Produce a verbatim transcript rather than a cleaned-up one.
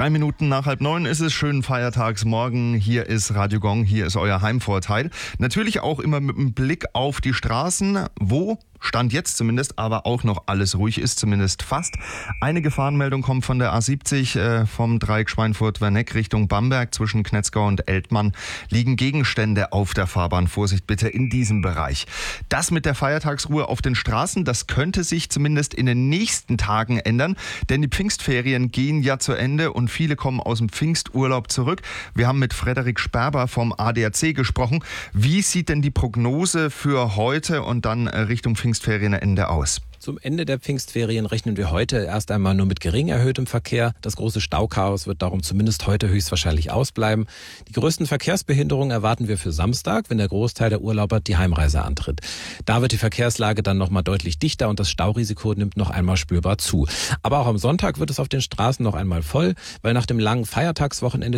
Drei Minuten nach halb neun ist es. Schönen Feiertagsmorgen. Hier ist Radio Gong, hier ist euer Heimvorteil. Natürlich auch immer mit einem Blick auf die Straßen, wo Stand jetzt zumindest, aber auch noch alles ruhig ist, zumindest fast. Eine Gefahrenmeldung kommt von der A siebzig äh, vom Dreieck Schweinfurt-Werneck Richtung Bamberg. Zwischen Knetzgau und Eltmann liegen Gegenstände auf der Fahrbahn. Vorsicht bitte in diesem Bereich. Das mit der Feiertagsruhe auf den Straßen, das könnte sich zumindest in den nächsten Tagen ändern, denn die Pfingstferien gehen ja zu Ende und viele kommen aus dem Pfingsturlaub zurück. Wir haben mit Frederik Sperber vom A D A C gesprochen. Wie sieht denn die Prognose für heute und dann Richtung Pfingstferienende aus? Zum Ende der Pfingstferien rechnen wir heute erst einmal nur mit gering erhöhtem Verkehr. Das große Stauchaos wird darum zumindest heute höchstwahrscheinlich ausbleiben. Die größten Verkehrsbehinderungen erwarten wir für Samstag, wenn der Großteil der Urlauber die Heimreise antritt. Da wird die Verkehrslage dann nochmal deutlich dichter und das Staurisiko nimmt noch einmal spürbar zu. Aber auch am Sonntag wird es auf den Straßen noch einmal voll, weil nach dem langen Feiertagswochenende